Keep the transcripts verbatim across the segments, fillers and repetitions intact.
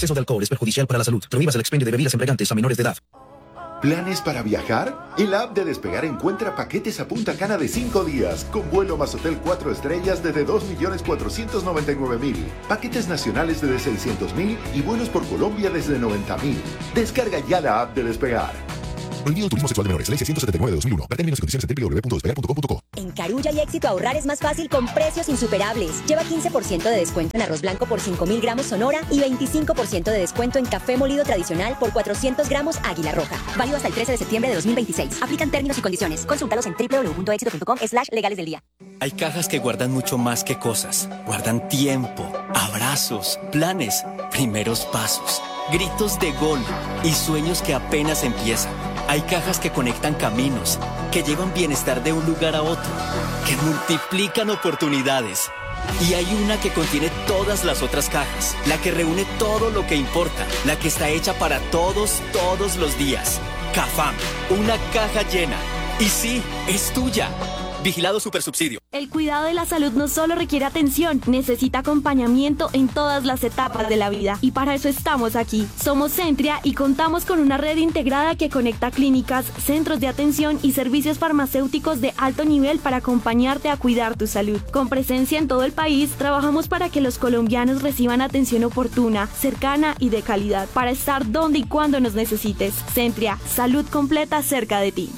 exceso de alcohol es perjudicial para la salud. Prohíbas el expendio de bebidas embriagantes a menores de edad. ¿Planes para viajar? En la app de Despegar encuentra paquetes a Punta Cana de cinco días, con vuelo más hotel cuatro estrellas desde dos millones cuatrocientos noventa y nueve mil, paquetes nacionales desde seiscientos mil y vuelos por Colombia desde noventa mil. Descarga ya la app de Despegar. Prohibido turismo sexual de menores. Ley ciento setenta y nueve de dos mil uno. Ver términos y condiciones en doble u doble u doble u punto despegar punto com punto co. En Carulla y Éxito ahorrar es más fácil con precios insuperables. Lleva quince por ciento de descuento en arroz blanco por cinco mil gramos Sonora y veinticinco por ciento de descuento en café molido tradicional por cuatrocientos gramos Águila Roja. Válido hasta el trece de septiembre de dos mil veintiséis. Aplican términos y condiciones. Consúltalos en doble u doble u doble u punto éxito punto com slash legales del día. Hay cajas que guardan mucho más que cosas. Guardan tiempo, abrazos, planes, primeros pasos, gritos de gol y sueños que apenas empiezan. Hay cajas que conectan caminos, que llevan bienestar de un lugar a otro, que multiplican oportunidades. Y hay una que contiene todas las otras cajas, la que reúne todo lo que importa, la que está hecha para todos, todos los días. Cafam, una caja llena. Y sí, es tuya. Vigilado Supersubsidio. El cuidado de la salud no solo requiere atención, necesita acompañamiento en todas las etapas de la vida. Y para eso estamos aquí. Somos Centria y contamos con una red integrada que conecta clínicas, centros de atención y servicios farmacéuticos de alto nivel para acompañarte a cuidar tu salud. Con presencia en todo el país, trabajamos para que los colombianos reciban atención oportuna, cercana y de calidad, para estar donde y cuando nos necesites. Centria, salud completa cerca de ti.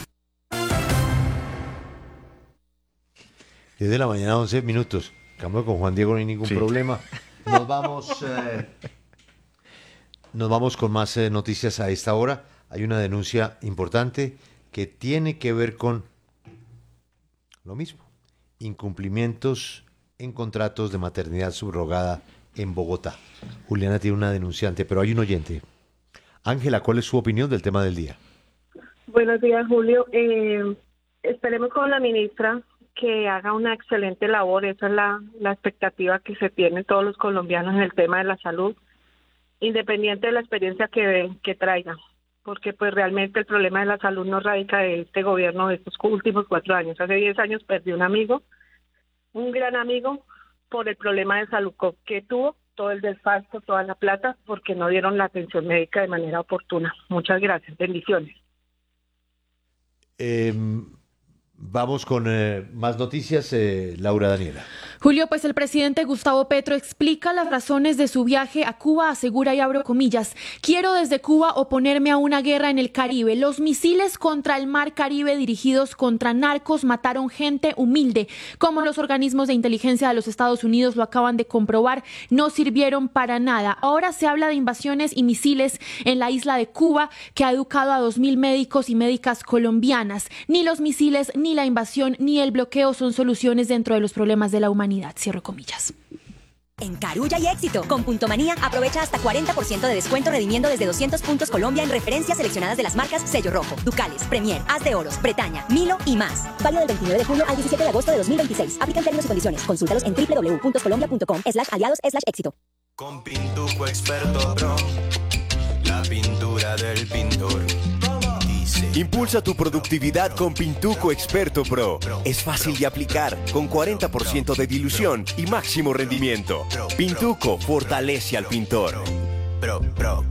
diez de la mañana, once minutos. Cambio con Juan Diego, no hay ningún sí. problema. Nos vamos, eh, nos vamos con más eh, noticias a esta hora. Hay una denuncia importante que tiene que ver con lo mismo. Incumplimientos en contratos de maternidad subrogada en Bogotá. Juliana tiene una denunciante, pero hay un oyente. Ángela, ¿cuál es su opinión del tema del día? Buenos días, Julio. Eh, esperemos con la ministra que haga una excelente labor. Esa es la, la expectativa que se tiene todos los colombianos en el tema de la salud, independiente de la experiencia que, que traiga, porque pues realmente el problema de la salud no radica de este gobierno de estos últimos cuatro años. Hace diez años perdí un amigo, un gran amigo, por el problema de salud que tuvo, todo el desfalco, toda la plata, porque no dieron la atención médica de manera oportuna. Muchas gracias, bendiciones. Eh... Vamos con eh, más noticias, eh, Laura Daniela. Julio, pues el presidente Gustavo Petro explica las razones de su viaje a Cuba, asegura y abro comillas: quiero desde Cuba oponerme a una guerra en el Caribe. Los misiles contra el mar Caribe dirigidos contra narcos mataron gente humilde. Como los organismos de inteligencia de los Estados Unidos lo acaban de comprobar, no sirvieron para nada. Ahora se habla de invasiones y misiles en la isla de Cuba, que ha educado a dos mil médicos y médicas colombianas. Ni los misiles, ni la invasión, ni el bloqueo son soluciones dentro de los problemas de la humanidad. Cierro comillas. En Carulla y Éxito, con Punto Manía, aprovecha hasta cuarenta por ciento de descuento redimiendo desde doscientos puntos Colombia en referencias seleccionadas de las marcas Sello Rojo, Ducales, Premier, Haz de Oros, Bretaña, Milo y más. Válido del veintinueve de julio al diecisiete de agosto de dos mil veintiséis. Aplican términos y condiciones. Consúltalos en doble u doble u doble u punto colombia punto com slash aliados slash éxito. Con Pintuco Experto Pro, la pintura del pintor. Impulsa tu productividad con Pintuco Experto Pro. Es fácil de aplicar, con cuarenta por ciento de dilución y máximo rendimiento. Pintuco fortalece al pintor. Pro, pro.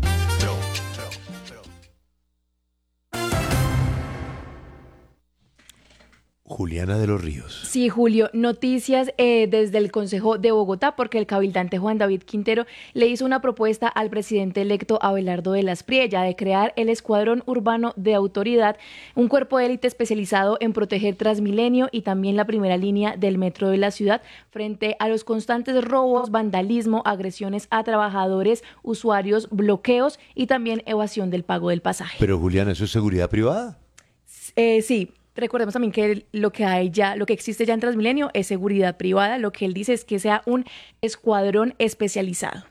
Juliana de los Ríos. Sí, Julio, noticias eh, desde el Consejo de Bogotá, porque el cabildante Juan David Quintero le hizo una propuesta al presidente electo Abelardo de la Espriella de crear el Escuadrón Urbano de Autoridad, un cuerpo de élite especializado en proteger Transmilenio y también la primera línea del metro de la ciudad frente a los constantes robos, vandalismo, agresiones a trabajadores, usuarios, bloqueos y también evasión del pago del pasaje. Pero Juliana, ¿eso es seguridad privada? Eh, sí. Recordemos también que lo que hay ya, lo que existe ya en Transmilenio es seguridad privada. Lo que él dice es que sea un escuadrón especializado.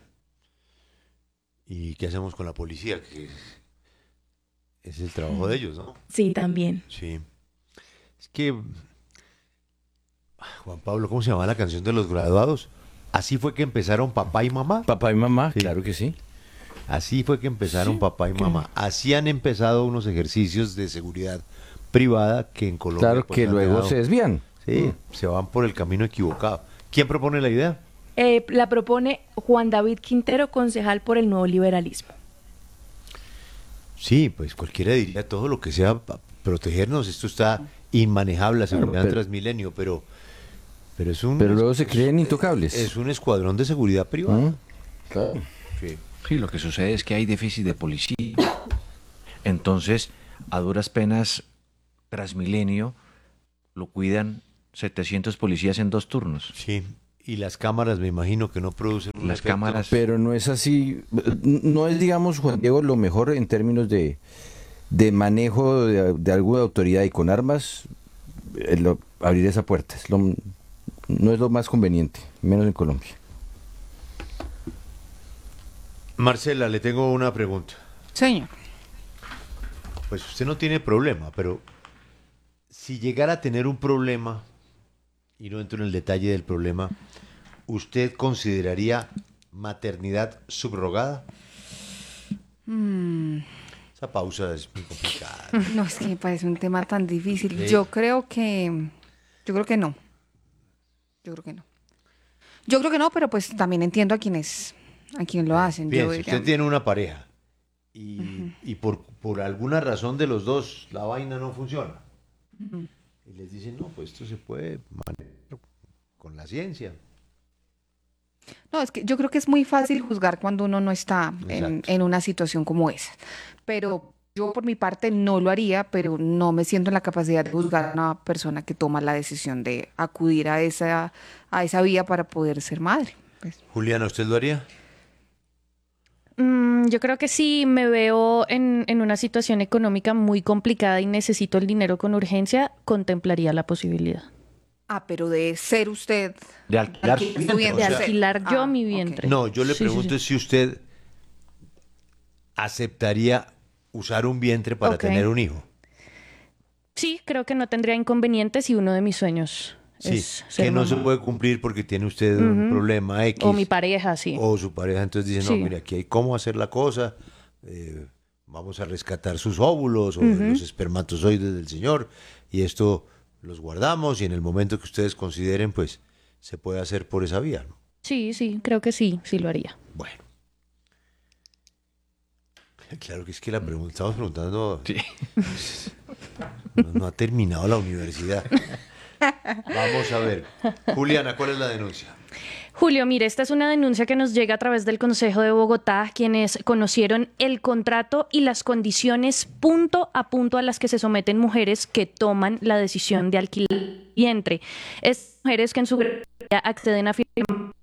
¿Y qué hacemos con la policía? Que es el trabajo de ellos, ¿no? Sí, también. Sí. Es que, Juan Pablo, ¿cómo se llamaba la canción de los graduados? Así fue que empezaron papá y mamá. Papá y mamá, sí. Claro que sí. Así fue que empezaron sí, papá y mamá. Así han empezado unos ejercicios de seguridad privada que en Colombia... Claro, pues, que luego dado, se desvían. Sí, mm. se van por el camino equivocado. ¿Quién propone la idea? Eh, la propone Juan David Quintero, concejal por el Nuevo Liberalismo. Sí, pues cualquiera diría todo lo que sea para protegernos. Esto está inmanejable, la seguridad Claro, pero- Transmilenio, pero, pero es un... Pero luego se creen intocables. Es un escuadrón de seguridad privada. Mm, claro. Sí. Sí, lo que sucede es que hay déficit de policía. Entonces, a duras penas, Transmilenio lo cuidan setecientos policías en dos turnos. Sí, y las cámaras me imagino que no producen un Las efecto. cámaras... Pero no es así, no es, digamos, Juan Diego, lo mejor en términos de, de manejo de, de alguna autoridad y con armas, eh, lo- abrir esa puerta. Es lo, no es lo más conveniente, menos en Colombia. Marcela, le tengo una pregunta. Señor. Pues usted no tiene problema, pero si llegara a tener un problema, y no entro en el detalle del problema, ¿usted consideraría maternidad subrogada? Mm, Esa pausa es muy complicada. no, es que me parece un tema tan difícil. Sí. Yo creo que... Yo creo que no. Yo creo que no. Yo creo que no, pero pues también entiendo a quienes, a quienes lo hacen. Bien, Yo si diría- usted tiene una pareja y, y por, por alguna razón de los dos la vaina no funciona, Ujú. y les dicen, no, pues esto se puede manejar con la ciencia. No, es que yo creo que es muy fácil juzgar cuando uno no está en, Exacto. en una situación como esa. Pero yo por mi parte no lo haría, pero no me siento en la capacidad de juzgar a una persona que toma la decisión de acudir a esa, a esa vía para poder ser madre. Juliana, ¿usted lo haría? Mm, yo creo que si me veo en, en una situación económica muy complicada y necesito el dinero con urgencia, contemplaría la posibilidad. Ah, pero de ser usted... De alquilar. Alquilar vientre, vientre. o De sea- alquilar yo Ah, mi ok. vientre. No, yo le Sí, sí, pregunto sí. si usted aceptaría usar un vientre para Ok. tener un hijo. Sí, creo que no tendría inconvenientes y uno de mis sueños Sí, es ser que no mamá. se puede cumplir porque tiene usted un Ujú. problema X. O mi pareja, sí. O su pareja, entonces dice, no, Sí. mire, aquí hay cómo hacer la cosa, eh, vamos a rescatar sus óvulos o Ujú. los espermatozoides del señor, y esto los guardamos y en el momento que ustedes consideren, pues se puede hacer por esa vía, ¿no? Sí, sí, creo que sí, sí lo haría. Bueno. Claro que es que la pregunta, estamos preguntando... No, no ha terminado la universidad. Vamos a ver. Juliana, ¿cuál es la denuncia? Julio, mire, esta es una denuncia que nos llega a través del Consejo de Bogotá, quienes conocieron el contrato y las condiciones punto a punto a las que se someten mujeres que toman la decisión de alquilar vientre. Es mujeres que en su gran mayoría acceden a firmar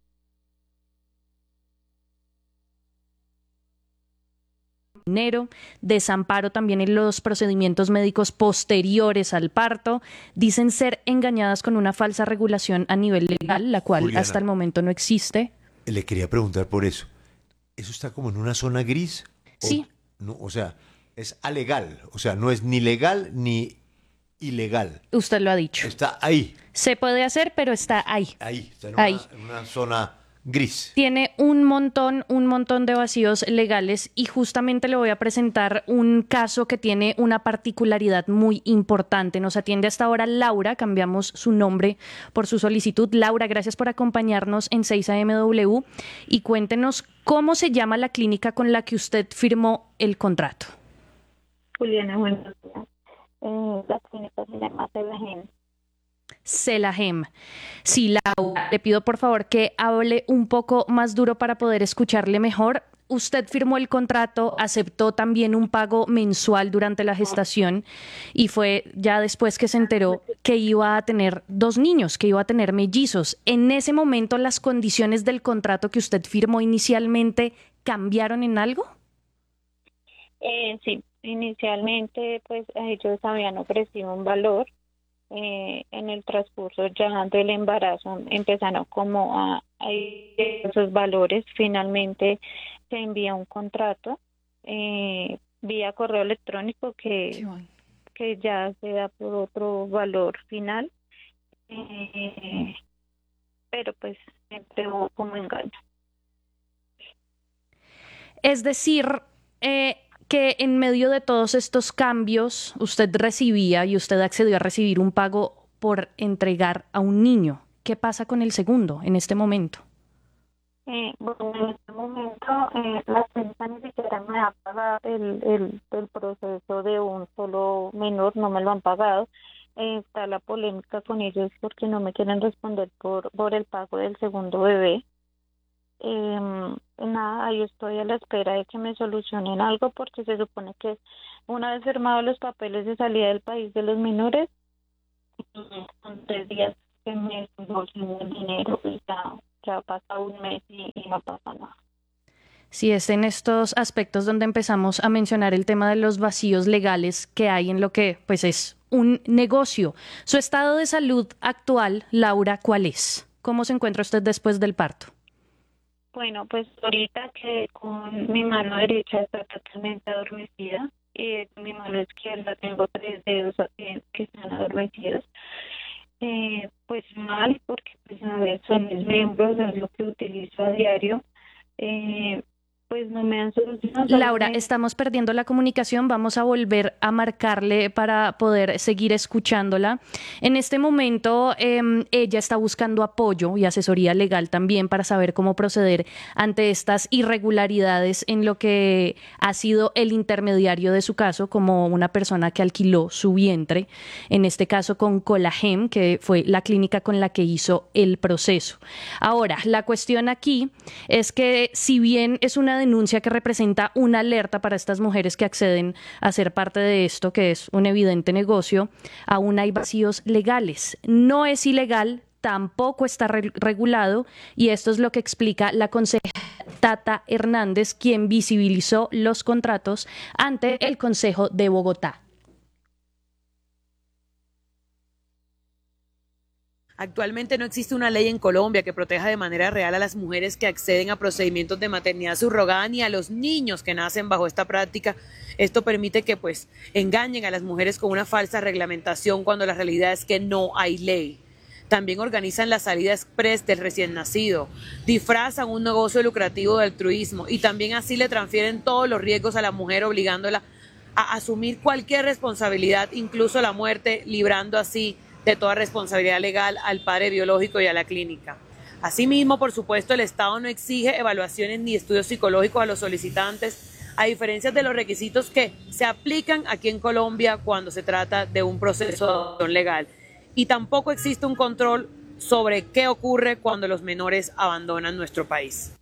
dinero, desamparo también en los procedimientos médicos posteriores al parto, dicen ser engañadas con una falsa regulación a nivel legal, la cual Juliana. hasta el momento no existe. Le quería preguntar por eso. ¿Eso está como en una zona gris? O- Sí. no, o sea, es alegal. O sea, no es ni legal ni ilegal. Usted lo ha dicho. Está ahí, Se puede hacer, pero está ahí. ahí. Está en, Ahí. Una, en una zona gris. Tiene un montón, un montón de vacíos legales y justamente le voy a presentar un caso que tiene una particularidad muy importante. Nos atiende hasta ahora Laura, cambiamos su nombre por su solicitud. Laura, gracias por acompañarnos en seis A M W y cuéntenos cómo se llama la clínica con la que usted firmó el contrato. Juliana, buenos días. Eh, la clínica se llama Celagem. Celahem. Sí, Laura, le pido por favor que hable un poco más duro para poder escucharle mejor. Usted firmó el contrato, aceptó también un pago mensual durante la gestación y fue ya después que se enteró que iba a tener dos niños, que iba a tener mellizos. En ese momento, ¿las condiciones del contrato que usted firmó inicialmente cambiaron en algo? Eh, sí, inicialmente pues ellos habían ofrecido un valor. Eh, en el transcurso ya del embarazo empezaron como a, a ir esos valores. Finalmente se envía un contrato eh, vía correo electrónico que, que ya se da por otro valor final, eh, pero pues siempre hubo como engaño. Es decir, eh, que en medio de todos estos cambios usted recibía y usted accedió a recibir un pago por entregar a un niño. ¿Qué pasa con el segundo en este momento? Eh, bueno, en este momento eh, la clínica ni siquiera me ha pagado el, el, el proceso de un solo menor, no me lo han pagado. Eh, está la polémica con ellos porque no me quieren responder por, por el pago del segundo bebé. Eh, nada, yo estoy a la espera de que me solucionen algo porque se supone que una vez firmados los papeles de salida del país de los menores, son tres días que me desembolsen el dinero y ya, ya pasa un mes y, y no pasa nada. Sí, es en estos aspectos donde empezamos a mencionar el tema de los vacíos legales que hay en lo que pues es un negocio. Su estado de salud actual, Laura, ¿cuál es? ¿Cómo se encuentra usted después del parto? Bueno, pues ahorita que con mi mano derecha está totalmente adormecida y con mi mano izquierda tengo tres dedos que están adormecidos. Eh, pues mal, porque pues a ver, son mis miembros, es lo que utilizo a diario. Eh, pues no me han solucionado. Laura, estamos perdiendo la comunicación, vamos a volver a marcarle para poder seguir escuchándola. En este momento eh, ella está buscando apoyo y asesoría legal también para saber cómo proceder ante estas irregularidades en lo que ha sido el intermediario de su caso, como una persona que alquiló su vientre, en este caso con Colagem, que fue la clínica con la que hizo el proceso. Ahora, la cuestión aquí es que si bien es una denuncia que representa una alerta para estas mujeres que acceden a ser parte de esto, que es un evidente negocio, aún hay vacíos legales. No es ilegal, tampoco está re- regulado, y esto es lo que explica la concejala Tata Hernández, quien visibilizó los contratos ante el Consejo de Bogotá. Actualmente no existe una ley en Colombia que proteja de manera real a las mujeres que acceden a procedimientos de maternidad subrogada ni a los niños que nacen bajo esta práctica. Esto permite que pues engañen a las mujeres con una falsa reglamentación cuando la realidad es que no hay ley. También organizan la salida express del recién nacido, disfrazan un negocio lucrativo de altruismo y también así le transfieren todos los riesgos a la mujer, obligándola a asumir cualquier responsabilidad, incluso la muerte, librando así de toda responsabilidad legal al padre biológico y a la clínica. Asimismo, por supuesto, el Estado no exige evaluaciones ni estudios psicológicos a los solicitantes, a diferencia de los requisitos que se aplican aquí en Colombia cuando se trata de un proceso de adopción legal. Y tampoco existe un control sobre qué ocurre cuando los menores abandonan nuestro país.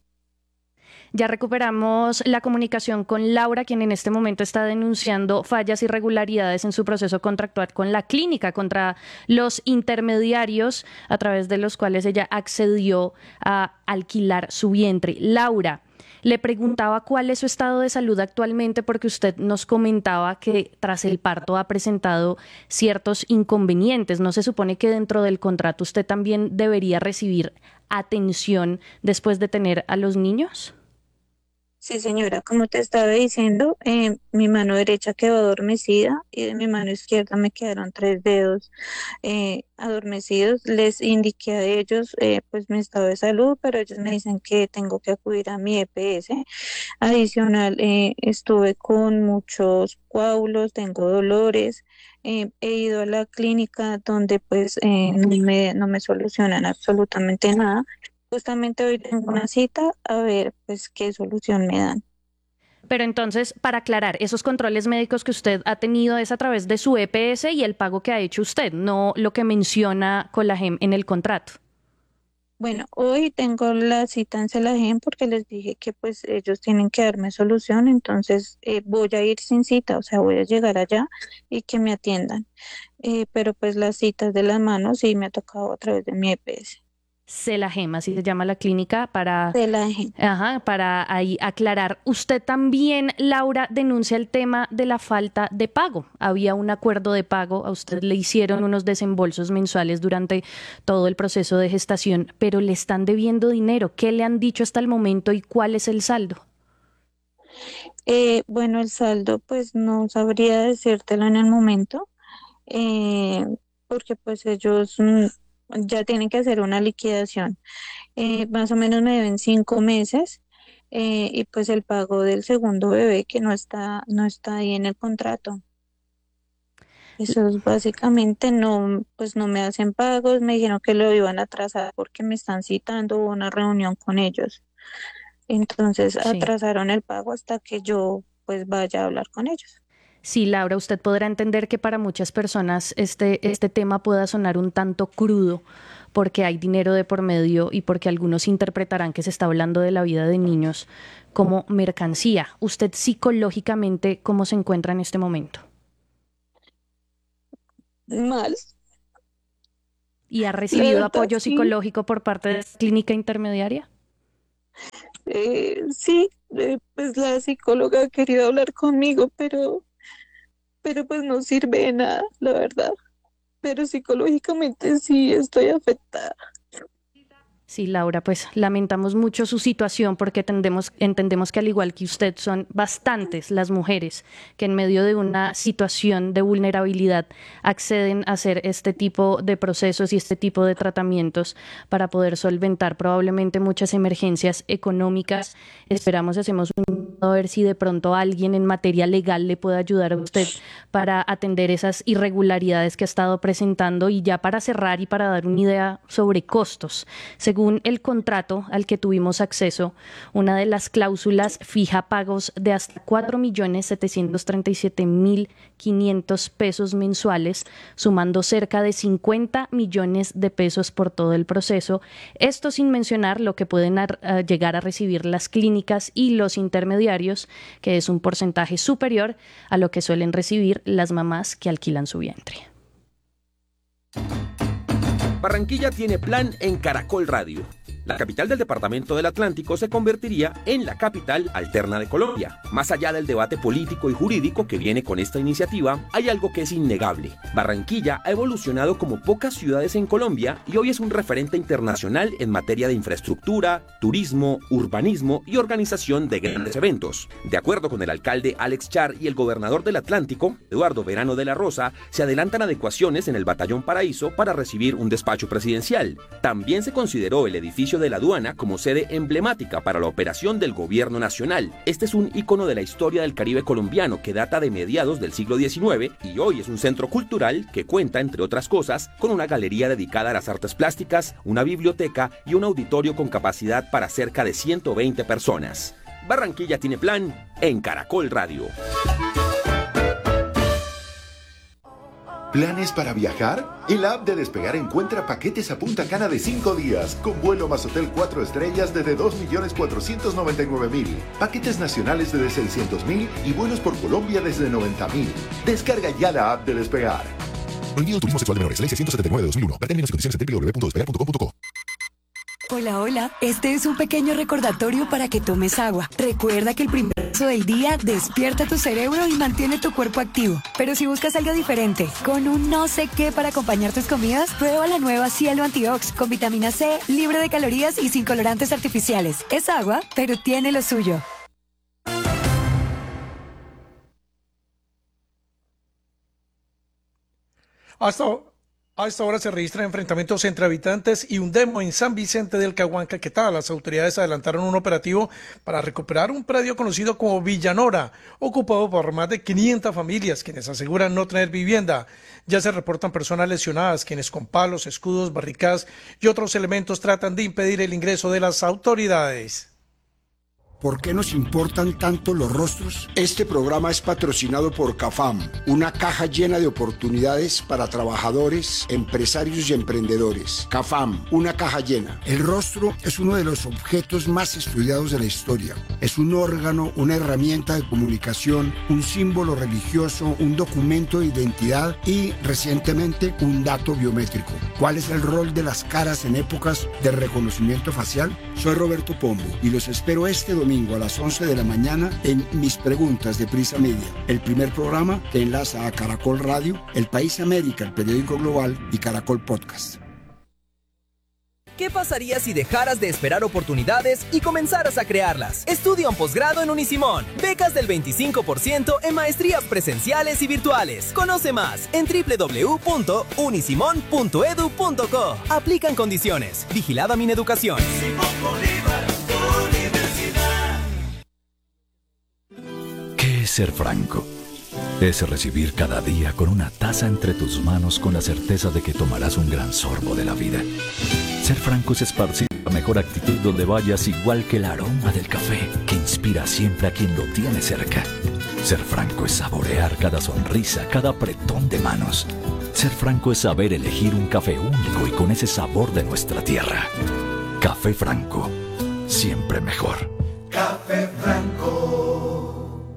Ya recuperamos la comunicación con Laura, quien en este momento está denunciando fallas y irregularidades en su proceso contractual con la clínica contra los intermediarios a través de los cuales ella accedió a alquilar su vientre. Laura, le preguntaba cuál es su estado de salud actualmente porque usted nos comentaba que tras el parto ha presentado ciertos inconvenientes. ¿No se supone que dentro del contrato usted también debería recibir atención después de tener a los niños? Sí, señora, como te estaba diciendo, eh, mi mano derecha quedó adormecida y de mi mano izquierda me quedaron tres dedos eh, adormecidos. Les indiqué a ellos eh, pues mi estado de salud, pero ellos me dicen que tengo que acudir a mi E P S. Adicional, eh, estuve con muchos coágulos, tengo dolores. Eh, he ido a la clínica donde pues eh, no me, no me solucionan absolutamente nada. Justamente hoy tengo una cita a ver pues qué solución me dan. Pero entonces, para aclarar, esos controles médicos que usted ha tenido es a través de su E P S y el pago que ha hecho usted, no lo que menciona Colagem en el contrato. Bueno, hoy tengo la cita en Celagem porque les dije que pues ellos tienen que darme solución, entonces eh, voy a ir sin cita, o sea, voy a llegar allá y que me atiendan. Eh, pero pues las citas de las manos sí me ha tocado a través de mi E P S. Celagem, así se llama la clínica, para, Celagem. Ajá, para ahí aclarar. Usted también, Laura, denuncia el tema de la falta de pago. Había un acuerdo de pago, a usted le hicieron unos desembolsos mensuales durante todo el proceso de gestación, pero le están debiendo dinero. ¿Qué le han dicho hasta el momento y cuál es el saldo? Eh, bueno, el saldo pues no sabría decírtelo en el momento, eh, porque pues ellos... Mm, ya tienen que hacer una liquidación. Eh, más o menos me deben cinco meses eh, y pues el pago del segundo bebé que no está, no está ahí en el contrato. Esos básicamente no, pues no me hacen pagos, me dijeron que lo iban a atrasar porque me están citando una reunión con ellos. Entonces Sí. atrasaron el pago hasta que yo pues vaya a hablar con ellos. Sí, Laura, usted podrá entender que para muchas personas este, este tema pueda sonar un tanto crudo porque hay dinero de por medio y porque algunos interpretarán que se está hablando de la vida de niños como mercancía. ¿Usted psicológicamente cómo se encuentra en este momento? Mal. ¿Y ha La recibido verdad, apoyo sí. psicológico por parte de la clínica intermediaria? Eh, sí, eh, pues la psicóloga ha querido hablar conmigo, pero, pero pues no sirve de nada, la verdad. Pero psicológicamente sí estoy afectada. Sí, Laura, pues lamentamos mucho su situación porque tendemos- entendemos que al igual que usted son bastantes las mujeres que en medio de una situación de vulnerabilidad acceden a hacer este tipo de procesos y este tipo de tratamientos para poder solventar probablemente muchas emergencias económicas. Esperamos, hacemos un a ver si de pronto alguien en materia legal le puede ayudar a usted para atender esas irregularidades que ha estado presentando. Y ya para cerrar y para dar una idea sobre costos, según el contrato al que tuvimos acceso, una de las cláusulas fija pagos de hasta cuatro millones setecientos treinta y siete mil quinientos pesos mensuales, sumando cerca de cincuenta millones de pesos por todo el proceso. Esto sin mencionar lo que pueden ar- a llegar a recibir las clínicas y los intermediarios, que es un porcentaje superior a lo que suelen recibir las mamás que alquilan su vientre. Barranquilla tiene plan en Caracol Radio. La capital del departamento del Atlántico se convertiría en la capital alterna de Colombia. Más allá del debate político y jurídico que viene con esta iniciativa, hay algo que es innegable. Barranquilla ha evolucionado como pocas ciudades en Colombia y hoy es un referente internacional en materia de infraestructura, turismo, urbanismo y organización de grandes eventos. De acuerdo con el alcalde Alex Char y el gobernador del Atlántico, Eduardo Verano de la Rosa, se adelantan adecuaciones en el Batallón Paraíso para recibir un despacho presidencial. También se consideró el edificio de la aduana como sede emblemática para la operación del gobierno nacional. Este es un ícono de la historia del Caribe colombiano que data de mediados del siglo diecinueve y hoy es un centro cultural que cuenta, entre otras cosas, con una galería dedicada a las artes plásticas, una biblioteca y un auditorio con capacidad para cerca de ciento veinte personas. Barranquilla tiene plan en Caracol Radio. ¿Planes para viajar? En la app de Despegar encuentra paquetes a Punta Cana de cinco días, con vuelo más hotel cuatro estrellas desde dos millones cuatrocientos noventa y nueve mil, paquetes nacionales desde seiscientos mil y vuelos por Colombia desde noventa mil. Descarga ya la app de Despegar. Prohibido el turismo sexual de menores. Ley seiscientos setenta y nueve de dos mil uno. Ver términos y condiciones en doble u doble u doble u punto despegar punto com punto co. Hola, hola. Este es un pequeño recordatorio para que tomes agua. Recuerda que el primer paso del día despierta tu cerebro y mantiene tu cuerpo activo. Pero si buscas algo diferente, con un no sé qué para acompañar tus comidas, prueba la nueva Cielo Antiox con vitamina C, libre de calorías y sin colorantes artificiales. Es agua, pero tiene lo suyo. Hasta, a esta hora se registran enfrentamientos entre habitantes y un demo en San Vicente del Caguancaquetá. Las autoridades adelantaron un operativo para recuperar un predio conocido como Villanora, ocupado por más de quinientas familias, quienes aseguran no tener vivienda. Ya se reportan personas lesionadas, quienes con palos, escudos, barricadas y otros elementos tratan de impedir el ingreso de las autoridades. ¿Por qué nos importan tanto los rostros? Este programa es patrocinado por CAFAM, una caja llena de oportunidades para trabajadores, empresarios y emprendedores. CAFAM, una caja llena. El rostro es uno de los objetos más estudiados de la historia. Es un órgano, una herramienta de comunicación, un símbolo religioso, un documento de identidad y, recientemente, un dato biométrico. ¿Cuál es el rol de las caras en épocas de reconocimiento facial? Soy Roberto Pombo y los espero este domingo a las once de la mañana en Mis Preguntas de Prisa Media, el primer programa que enlaza a Caracol Radio, El País América, el periódico global y Caracol Podcast. ¿Qué pasaría si dejaras de esperar oportunidades y comenzaras a crearlas? Estudia un posgrado en Unisimón. Becas del veinticinco por ciento en maestrías presenciales y virtuales. Conoce más en doble u doble u doble u punto unisimón punto edu punto co. Aplican condiciones. Vigilada Mineducación. ¿Qué es ser franco? Es recibir cada día con una taza entre tus manos con la certeza de que tomarás un gran sorbo de la vida. Ser franco es esparcir la mejor actitud donde vayas, igual que el aroma del café que inspira siempre a quien lo tiene cerca. Ser franco es saborear cada sonrisa, cada apretón de manos. Ser franco es saber elegir un café único y con ese sabor de nuestra tierra. Café Franco, siempre mejor. Café Franco.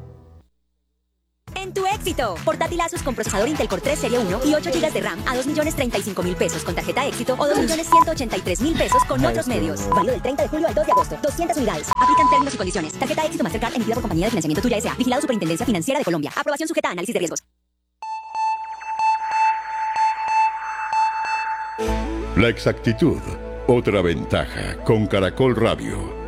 En tu éxito, portátil Asus con procesador Intel Core tres Serie uno y ocho gigas de RAM a dos millones treinta y cinco mil pesos con tarjeta éxito o dos millones ciento ochenta y tres mil pesos con otros medios. Válido del treinta de julio al dos de agosto. doscientas unidades. Aplican términos y condiciones. Tarjeta éxito Mastercard emitida por compañía de financiamiento Tuya S A. Vigilado Superintendencia Financiera de Colombia. Aprobación sujeta a análisis de riesgos. La exactitud, otra ventaja con Caracol Radio.